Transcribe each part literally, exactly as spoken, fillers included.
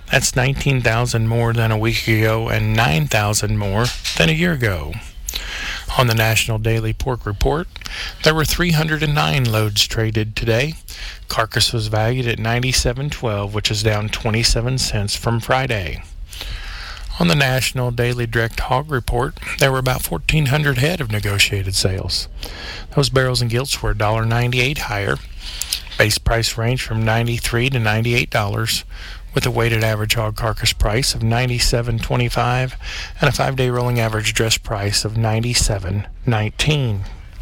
That's nineteen thousand more than a week ago and nine thousand more than a year ago. On the National Daily Pork Report, there were three hundred nine loads traded today. Carcass was valued at ninety-seven twelve, which is down twenty-seven cents from Friday. On the National Daily Direct Hog Report, there were about fourteen hundred head of negotiated sales. Those barrels and gilts were one dollar ninety-eight higher. Base price ranged from ninety-three dollars to ninety-eight dollars, with a weighted average hog carcass price of ninety-seven twenty-five and a five-day rolling average dress price of ninety-seven nineteen.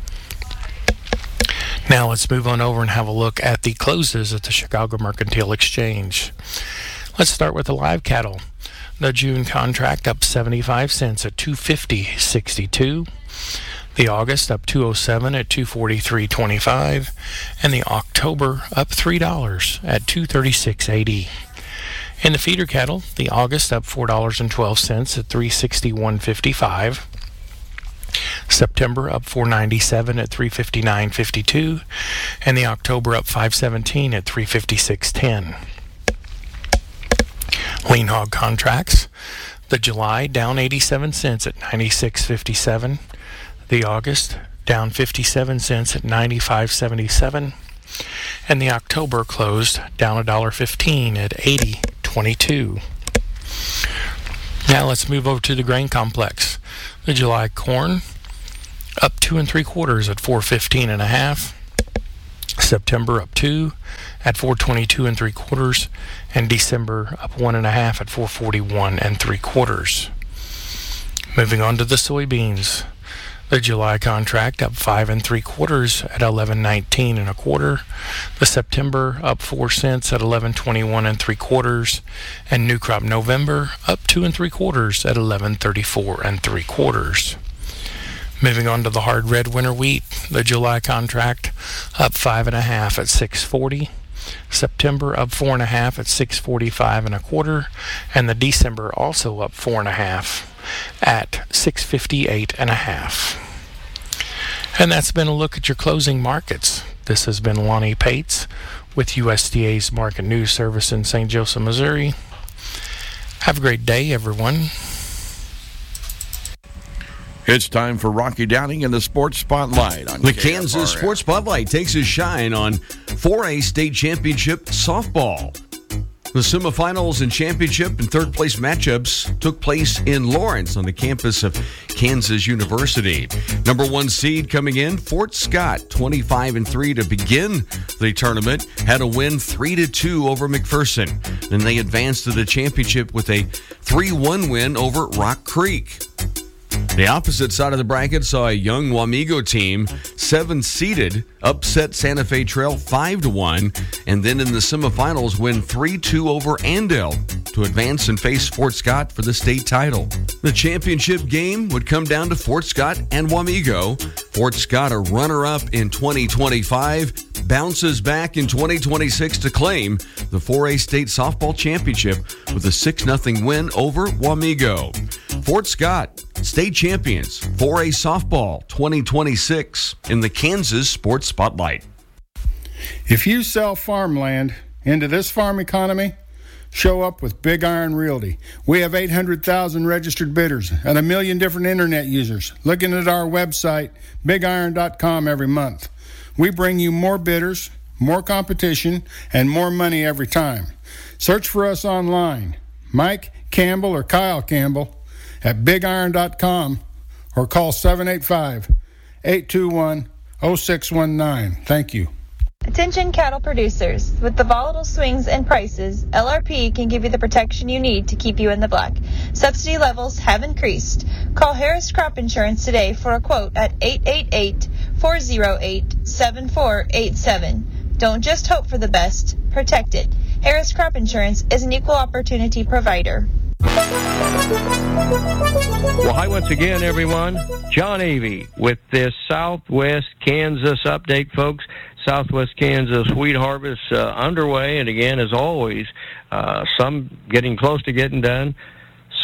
Now let's move on over and have a look at the closes at the Chicago Mercantile Exchange. Let's start with the live cattle. The June contract up seventy-five cents at two fifty sixty-two. The August up two oh seven at two forty-three twenty-five, and the October up three dollars at two thirty-six eighty. In the feeder cattle, the August up four dollars and twelve cents at three sixty-one fifty-five. September up four ninety-seven at three fifty-nine fifty-two, and the October up five seventeen at three fifty-six ten. Lean hog contracts. The July down eighty-seven cents at ninety-six fifty-seven. The August down fifty-seven cents at ninety-five seventy-seven. And the October closed down one dollar fifteen at eighty twenty-two. Now let's move over to the grain complex. The July corn up two and three quarters at four fifteen and a half. September up two at four twenty-two and three quarters, and December up one and a half at four forty-one and three quarters. Moving on to the soybeans. The July contract up five and three quarters at eleven nineteen and a quarter. The September up four cents at eleven twenty-one and three quarters, and new crop November up two and three quarters at eleven thirty-four and three quarters. Moving on to the hard red winter wheat, the July contract up five and a half at six forty. September up four and a half at six forty-five and a quarter, and the December also up four and a half at six fifty-eight and a half. And that's been a look at your closing markets. This has been Lonnie Pates with U S D A's Market News Service in Saint Joseph, Missouri. Have a great day, everyone. It's time for Rocky Downing and the Sports Spotlight. On the K F R N. Kansas Sports Spotlight takes a shine on four A State Championship softball. The semifinals and championship and third place matchups took place in Lawrence on the campus of Kansas University. Number one seed coming in, Fort Scott, twenty-five and three to begin the tournament, had a win three to two over McPherson. Then they advanced to the championship with a three one win over Rock Creek. The opposite side of the bracket saw a young Wamego team, seven-seeded, upset Santa Fe Trail five to one, and then in the semifinals win three two over Andale to advance and face Fort Scott for the state title. The championship game would come down to Fort Scott and Wamego. Fort Scott, a runner-up in twenty twenty-five, bounces back in twenty twenty-six to claim the four A State Softball Championship with a six nothing win over Wamego. Fort Scott, state champions, four A Softball twenty twenty-six in the Kansas Sports Spotlight. If you sell farmland into this farm economy, show up with Big Iron Realty. We have eight hundred thousand registered bidders and a million different internet users looking at our website, big iron dot com, every month. We bring you more bidders, more competition, and more money every time. Search for us online, Mike Campbell or Kyle Campbell, at big iron dot com, or call seven eight five, eight two one, oh six one nine. Thank you. Attention cattle producers. With the volatile swings in prices, L R P can give you the protection you need to keep you in the black. Subsidy levels have increased. Call Harris Crop Insurance today for a quote at eight eight eight, four oh eight, seven four eight seven. Don't just hope for the best, protect it. Harris Crop Insurance is an equal opportunity provider. Well, hi once again, everyone. John Avey with this Southwest Kansas update, folks. Southwest Kansas wheat harvest uh, underway, and again, as always, uh, some getting close to getting done,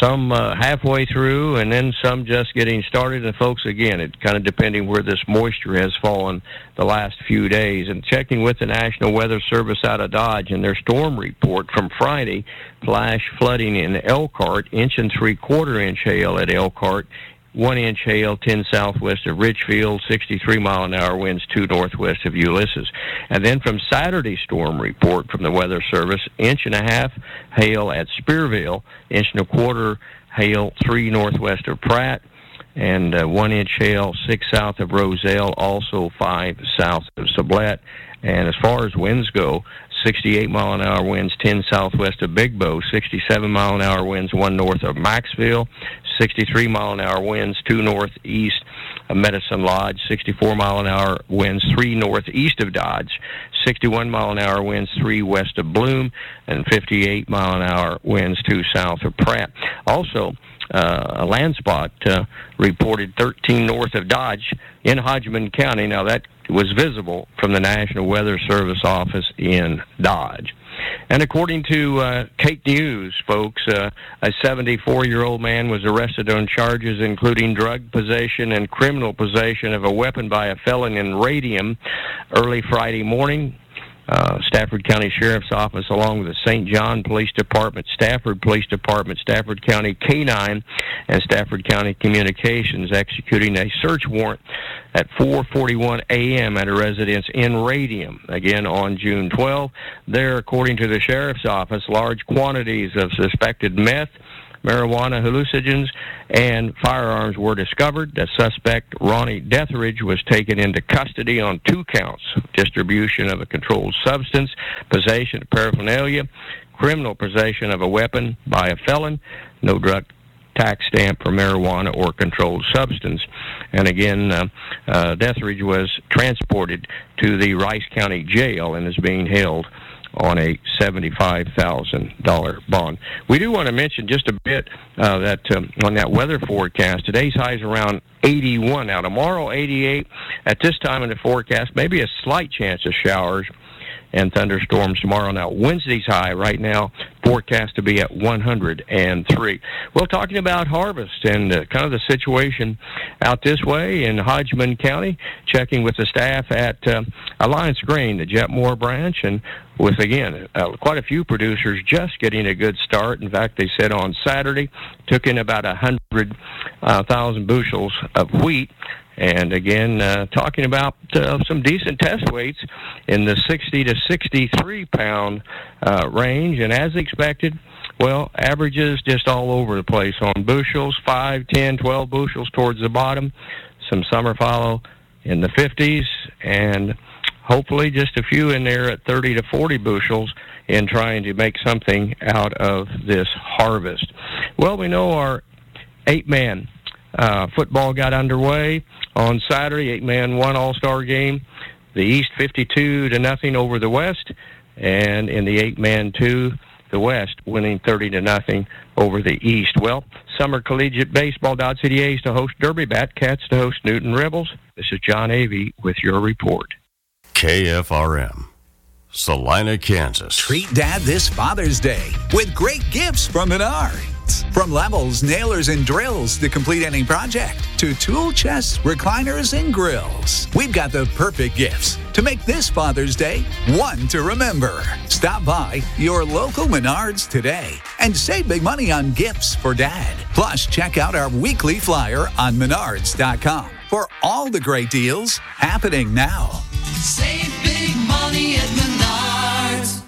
some uh, halfway through, and then some just getting started. And folks, again, it's kind of depending where this moisture has fallen the last few days. And checking with the National Weather Service out of Dodge and their storm report from Friday, flash flooding in Elkhart, inch and three-quarter inch hail at Elkhart, one inch hail, ten southwest of Richfield, sixty-three mile an hour winds, two northwest of Ulysses. And then from Saturday's storm report from the Weather Service, inch and a half hail at Spearville, inch and a quarter hail, three northwest of Pratt, and uh, one inch hail, six south of Roselle, also five south of Sublette. And as far as winds go, sixty-eight mile an hour winds, ten southwest of Big Bow, sixty-seven mile an hour winds, one north of Maxville, sixty-three mile an hour winds, two northeast of Medicine Lodge, sixty-four mile an hour winds, three northeast of Dodge, sixty-one mile an hour winds, three west of Bloom, and fifty-eight mile an hour winds, two south of Pratt. Also, uh, a land spot uh, reported thirteen north of Dodge in Hodgeman County. Now, that was visible from the National Weather Service office in Dodge. And according to uh, Kate News, folks, uh, a seventy-four-year-old man was arrested on charges including drug possession and criminal possession of a weapon by a felon in Radium early Friday morning. Uh, Stafford County Sheriff's Office, along with the Saint John Police Department, Stafford Police Department, Stafford County K nine, and Stafford County Communications, executing a search warrant at four forty-one a.m. at a residence in Radium, again on June twelfth. There, according to the Sheriff's Office, large quantities of suspected meth, marijuana, hallucinogens, and firearms were discovered. The suspect, Ronnie Deathridge, was taken into custody on two counts: distribution of a controlled substance, possession of paraphernalia, criminal possession of a weapon by a felon, no drug tax stamp for marijuana or controlled substance. And again, uh, uh, Deathridge was transported to the Rice County Jail and is being held on a seventy-five thousand dollars bond. We do want to mention just a bit uh, that um, on that weather forecast, today's high is around eighty-one. Now, tomorrow, eighty-eight. At this time in the forecast, maybe a slight chance of showers and thunderstorms tomorrow. Now, Wednesday's high right now forecast to be at one hundred three. Well, talking about harvest and uh, kind of the situation out this way in Hodgeman County, checking with the staff at uh, Alliance Grain, the Jetmore branch, and with, again, uh, quite a few producers just getting a good start. In fact, they said on Saturday, took in about one hundred thousand bushels of wheat. And again, uh, talking about uh, some decent test weights in the sixty to sixty-three pound uh, range. And as expected, well, averages just all over the place on bushels, five, ten, twelve bushels towards the bottom. Some summer fallow in the fifties, and hopefully just a few in there at thirty to forty bushels in trying to make something out of this harvest. Well, we know our eight-man uh, football got underway on Saturday. Eight-man one all-star game. The East fifty-two to nothing over the West, and in the eight-man two, the West winning thirty to nothing over the East. Well, summer collegiate baseball, Dodge City A's to host Derby, Batcats to host Newton Rebels. This is John Avey with your report. K F R M, Salina, Kansas. Treat Dad this Father's Day with great gifts from Menards. From levels, nailers, and drills to complete any project, to tool chests, recliners, and grills. We've got the perfect gifts to make this Father's Day one to remember. Stop by your local Menards today and save big money on gifts for Dad. Plus, check out our weekly flyer on menards dot com for all the great deals happening now. Save big money at Menards.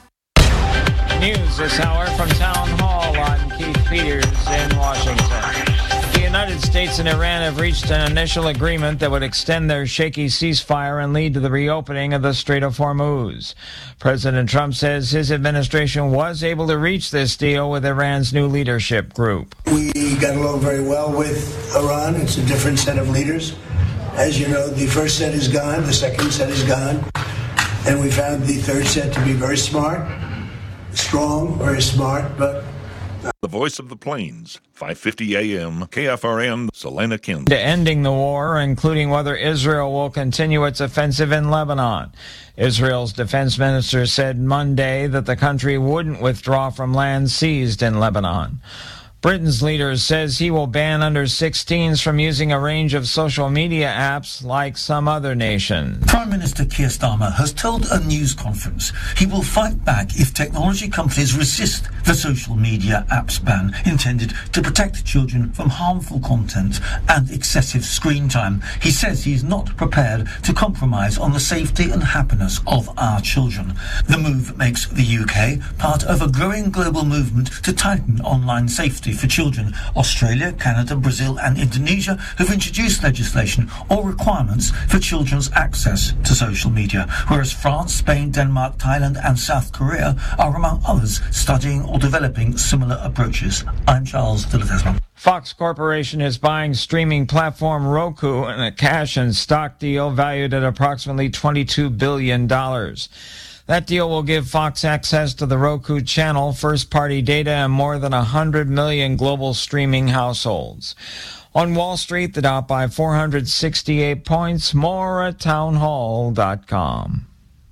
News this hour from Town Hall on Keith Peters in Washington. The United States and Iran have reached an initial agreement that would extend their shaky ceasefire and lead to the reopening of the Strait of Hormuz. President Trump says his administration was able to reach this deal with Iran's new leadership group. We got along very well with Iran. It's a different set of leaders. As you know, the first set is gone, the second set is gone, and we found the third set to be very smart, strong, very smart, but... The Voice of the Plains, five fifty A M, K F R N, Salina, Kansas. To ending the war, including whether Israel will continue its offensive in Lebanon. Israel's defense minister said Monday that the country wouldn't withdraw from land seized in Lebanon. Britain's leader says he will ban under sixteens from using a range of social media apps like some other nations. Prime Minister Keir Starmer has told a news conference he will fight back if technology companies resist the social media apps ban intended to protect children from harmful content and excessive screen time. He says he is not prepared to compromise on the safety and happiness of our children. The move makes the U K part of a growing global movement to tighten online safety for children. Australia, Canada, Brazil and Indonesia have introduced legislation or requirements for children's access to social media, whereas France, Spain, Denmark, Thailand and South Korea are among others studying or developing similar approaches. I'm Charles de la Tesman. Fox Corporation is buying streaming platform Roku in a cash and stock deal valued at approximately twenty-two billion dollars. That deal will give Fox access to the Roku channel, first-party data, and more than one hundred million global streaming households. On Wall Street, the Dow by four hundred sixty-eight points, more at townhall dot com.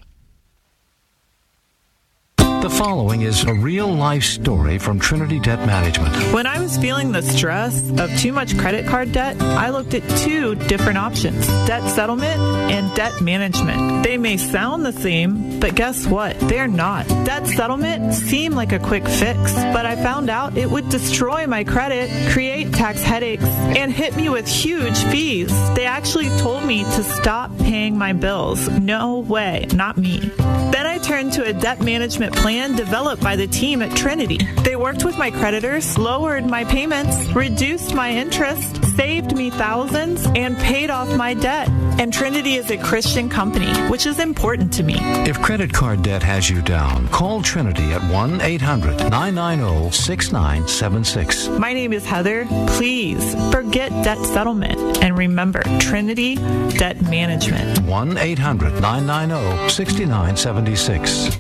The following is a real-life story from Trinity Debt Management. When I was feeling the stress of too much credit card debt, I looked at two different options, debt settlement and debt management. They may sound the same, but guess what? They're not. Debt settlement seemed like a quick fix, but I found out it would destroy my credit, create tax headaches, and hit me with huge fees. They actually told me to stop paying my bills. No way, not me. Then I turned to a debt management plan developed by the team at Trinity. They worked with my creditors, lowered my payments, reduced my interest, saved me thousands, and paid off my debt. And Trinity is a Christian company, which is important to me. If credit card debt has you down, call Trinity at one eight hundred nine nine zero six nine seven six. My name is Heather. Please forget debt settlement and remember Trinity Debt Management. one eight hundred nine nine zero six nine seven six.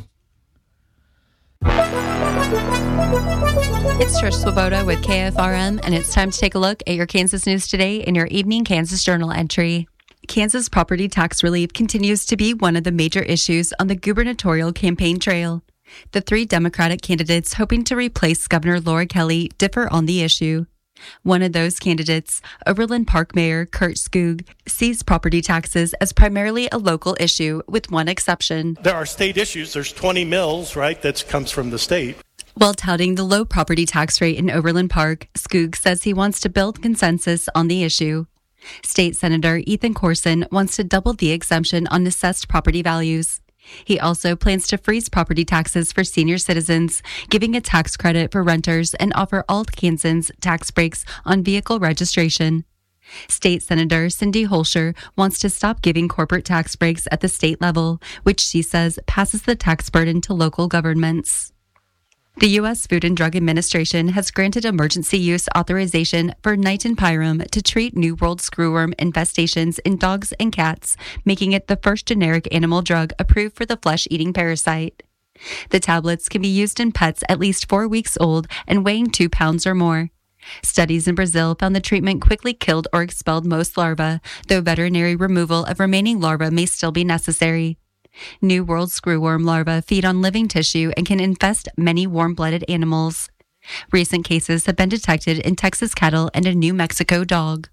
It's Trish Swoboda with K F R M, and it's time to take a look at your Kansas news today in your evening Kansas Journal entry. Kansas property tax relief continues to be one of the major issues on the gubernatorial campaign trail. The three Democratic candidates hoping to replace Governor Laura Kelly differ on the issue. One of those candidates, Overland Park Mayor Kurt Skoog, sees property taxes as primarily a local issue, with one exception. There are state issues. There's twenty mills, right, that comes from the state. While touting the low property tax rate in Overland Park, Skoog says he wants to build consensus on the issue. State Senator Ethan Corson wants to double the exemption on assessed property values. He also plans to freeze property taxes for senior citizens, giving a tax credit for renters, and offer all Kansans tax breaks on vehicle registration. State Senator Cindy Holscher wants to stop giving corporate tax breaks at the state level, which she says passes the tax burden to local governments. The U S Food and Drug Administration has granted emergency use authorization for nitropyram to treat New World screwworm infestations in dogs and cats, making it the first generic animal drug approved for the flesh-eating parasite. The tablets can be used in pets at least four weeks old and weighing two pounds or more. Studies in Brazil found the treatment quickly killed or expelled most larvae, though veterinary removal of remaining larvae may still be necessary. New World screwworm larvae feed on living tissue and can infest many warm-blooded animals. Recent cases have been detected in Texas cattle and a New Mexico dog.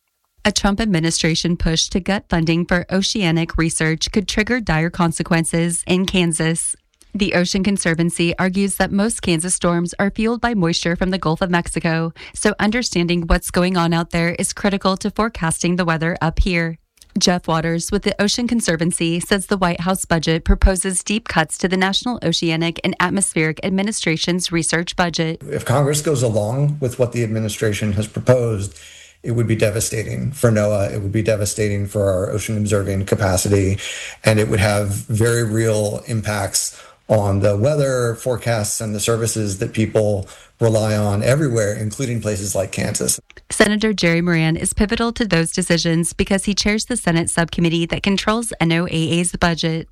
A Trump administration push to gut funding for oceanic research could trigger dire consequences in Kansas. The Ocean Conservancy argues that most Kansas storms are fueled by moisture from the Gulf of Mexico, so understanding what's going on out there is critical to forecasting the weather up here. Jeff Waters with the Ocean Conservancy says the White House budget proposes deep cuts to the National Oceanic and Atmospheric Administration's research budget. If Congress goes along with what the administration has proposed, it would be devastating for NOAA. It would be devastating for our ocean observing capacity, and it would have very real impacts on the weather forecasts and the services that people rely on everywhere, including places like Kansas. Senator Jerry Moran is pivotal to those decisions because he chairs the Senate subcommittee that controls N O A A's budget.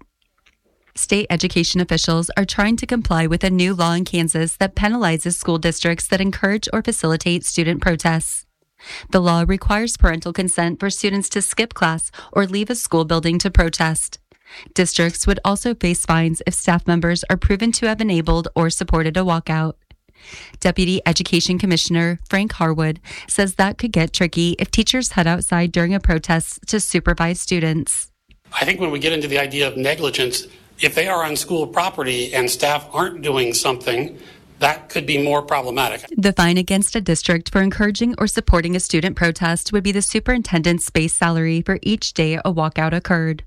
State education officials are trying to comply with a new law in Kansas that penalizes school districts that encourage or facilitate student protests. The law requires parental consent for students to skip class or leave a school building to protest. Districts would also face fines if staff members are proven to have enabled or supported a walkout. Deputy Education Commissioner Frank Harwood says that could get tricky if teachers head outside during a protest to supervise students. I think when we get into the idea of negligence, if they are on school property and staff aren't doing something, that could be more problematic. The fine against a district for encouraging or supporting a student protest would be the superintendent's base salary for each day a walkout occurred.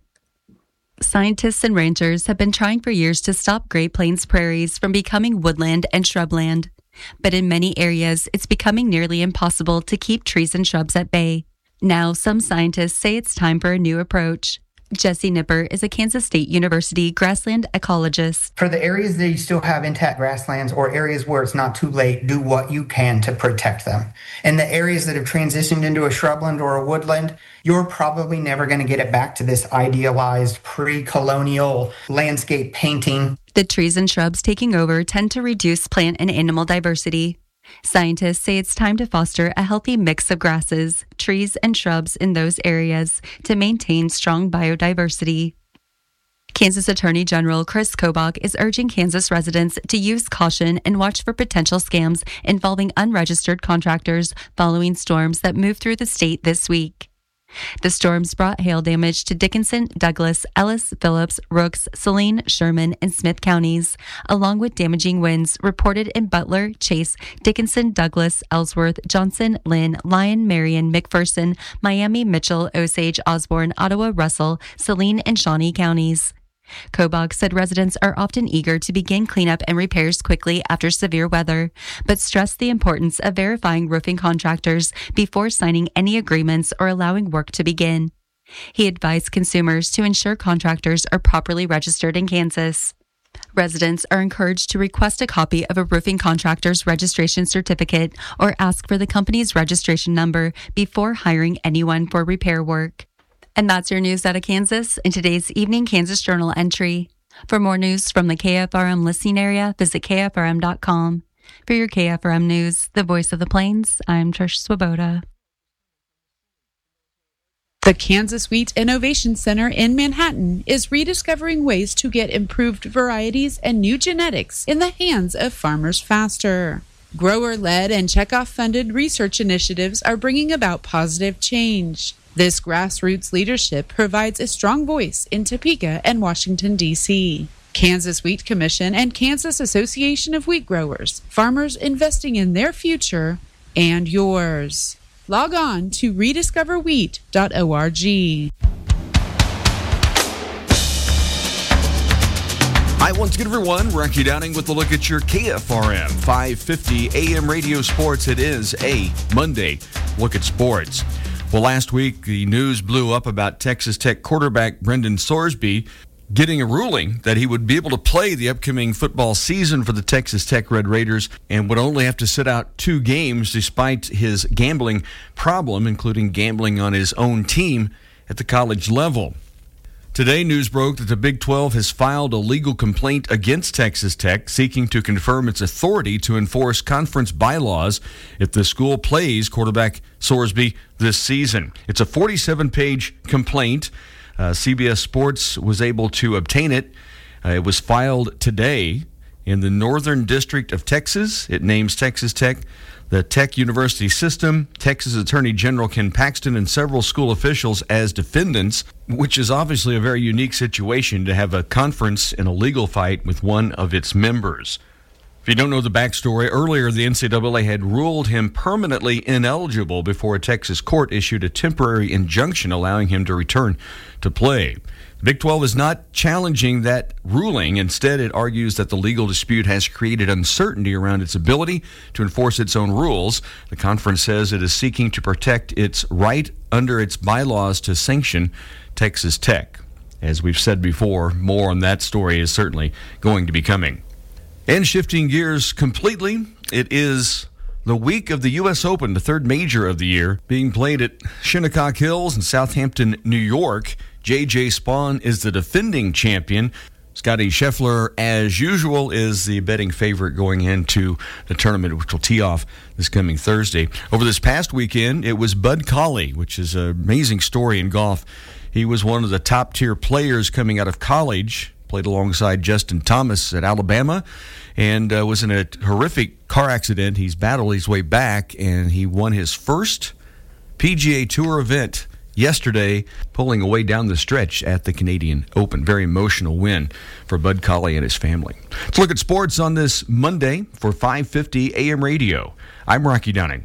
Scientists and ranchers have been trying for years to stop Great Plains prairies from becoming woodland and shrubland. But in many areas, it's becoming nearly impossible to keep trees and shrubs at bay. Now, some scientists say it's time for a new approach. Jesse Nipper is a Kansas State University grassland ecologist. For the areas that you still have intact grasslands or areas where it's not too late, do what you can to protect them. In the areas that have transitioned into a shrubland or a woodland, you're probably never going to get it back to this idealized pre-colonial landscape painting. The trees and shrubs taking over tend to reduce plant and animal diversity. Scientists say it's time to foster a healthy mix of grasses, trees, and shrubs in those areas to maintain strong biodiversity. Kansas Attorney General Chris Kobach is urging Kansas residents to use caution and watch for potential scams involving unregistered contractors following storms that moved through the state this week. The storms brought hail damage to Dickinson, Douglas, Ellis, Phillips, Rooks, Saline, Sherman, and Smith counties, along with damaging winds reported in Butler, Chase, Dickinson, Douglas, Ellsworth, Johnson, Lynn, Lyon, Marion, McPherson, Miami, Mitchell, Osage, Osborne, Ottawa, Russell, Saline, and Shawnee counties. Kobach said residents are often eager to begin cleanup and repairs quickly after severe weather, but stressed the importance of verifying roofing contractors before signing any agreements or allowing work to begin. He advised consumers to ensure contractors are properly registered in Kansas. Residents are encouraged to request a copy of a roofing contractor's registration certificate or ask for the company's registration number before hiring anyone for repair work. And that's your news out of Kansas in today's Evening Kansas Journal entry. For more news from the K F R M listening area, visit K F R M dot com. For your K F R M News, the voice of the Plains, I'm Trish Swoboda. The Kansas Wheat Innovation Center in Manhattan is rediscovering ways to get improved varieties and new genetics in the hands of farmers faster. Grower-led and Chekhov-funded research initiatives are bringing about positive change. This grassroots leadership provides a strong voice in Topeka and Washington, D C Kansas Wheat Commission and Kansas Association of Wheat Growers, farmers investing in their future and yours. Log on to rediscover wheat dot org. Hi, once again, everyone. Rocky Downing with a look at your K F R M five fifty A M radio sports. It is a Monday look at sports. Well, last week, the news blew up about Texas Tech quarterback Brendan Sorsby getting a ruling that he would be able to play the upcoming football season for the Texas Tech Red Raiders and would only have to sit out two games despite his gambling problem, including gambling on his own team at the college level. Today, news broke that the Big twelve has filed a legal complaint against Texas Tech, seeking to confirm its authority to enforce conference bylaws if the school plays quarterback Sorsby this season. It's a forty-seven page complaint. Uh, C B S Sports was able to obtain it. Uh, it was filed today in the Northern District of Texas. It names Texas Tech, the Tech University System, Texas Attorney General Ken Paxton, and several school officials as defendants, which is obviously a very unique situation to have a conference in a legal fight with one of its members. If you don't know the backstory, earlier the N C double A had ruled him permanently ineligible before a Texas court issued a temporary injunction allowing him to return to play. The Big twelve is not challenging that ruling. Instead, it argues that the legal dispute has created uncertainty around its ability to enforce its own rules. The conference says it is seeking to protect its right under its bylaws to sanction Texas Tech. As we've said before, more on that story is certainly going to be coming. And shifting gears completely, it is the week of the U S Open, the third major of the year, being played at Shinnecock Hills in Southampton, New York. J J Spaun is the defending champion. Scotty Scheffler, as usual, is the betting favorite going into the tournament, which will tee off this coming Thursday. Over this past weekend, it was Bud Cauley, which is an amazing story in golf. He was one of the top-tier players coming out of college, played alongside Justin Thomas at Alabama, and uh, was in a horrific car accident. He's battled his way back, and he won his first P G A Tour event yesterday, pulling away down the stretch at the Canadian Open. Very emotional win for Bud Colley and his family. Let's look at sports on this Monday for five fifty A M radio. I'm Rocky Downing.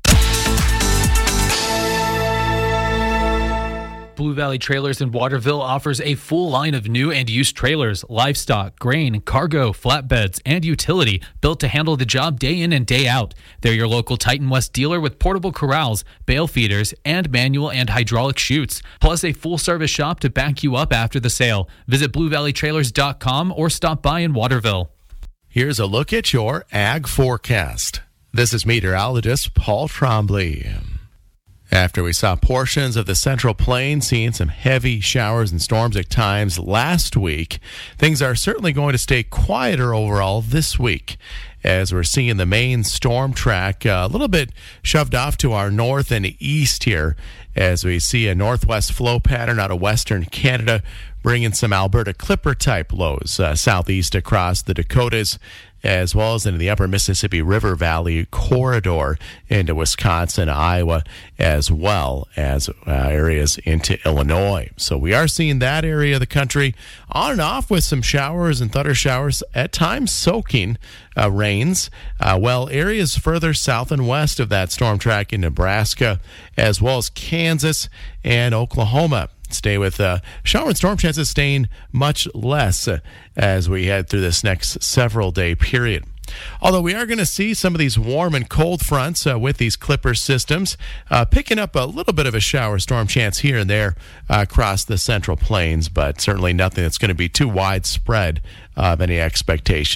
Blue Valley Trailers in Waterville offers a full line of new and used trailers, livestock, grain, cargo, flatbeds, and utility built to handle the job day in and day out. They're your local Titan West dealer with portable corrals, bale feeders, and manual and hydraulic chutes, plus a full-service shop to back you up after the sale. Visit blue valley trailers dot com or stop by in Waterville. Here's a look at your ag forecast. This is meteorologist Paul Trombley. After we saw portions of the Central Plains seeing some heavy showers and storms at times last week, things are certainly going to stay quieter overall this week, as we're seeing the main storm track uh, a little bit shoved off to our north and east here, as we see a northwest flow pattern out of western Canada, bringing some Alberta Clipper-type lows uh, southeast across the Dakotas, as well as into the upper Mississippi River Valley corridor into Wisconsin, Iowa, as well as uh, areas into Illinois. So we are seeing that area of the country on and off with some showers and thunder showers, at times soaking uh, rains, uh, while areas further south and west of that storm track in Nebraska, as well as Kansas and Oklahoma, stay with uh, shower and storm chances staying much less uh, as we head through this next several day period. Although we are going to see some of these warm and cold fronts uh, with these Clipper systems uh, picking up a little bit of a shower storm chance here and there uh, across the Central Plains, but certainly nothing that's going to be too widespread of any expectation.